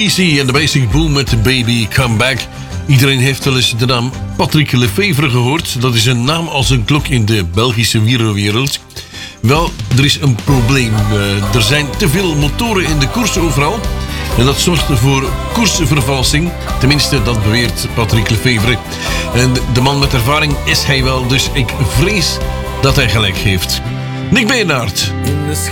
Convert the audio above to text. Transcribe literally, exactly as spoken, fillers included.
Easy en de Basic Boom met de Baby Come Back. Iedereen heeft wel eens de naam Patrick Lefevre gehoord. Dat is een naam als een klok in de Belgische wielerwereld. Wel, er is een probleem. Uh, er zijn te veel motoren in de koers overal. En dat zorgt voor koersvervalsing. Tenminste, dat beweert Patrick Lefevre. En de man met ervaring is hij wel, dus ik vrees dat hij gelijk heeft. Nick Beenaert.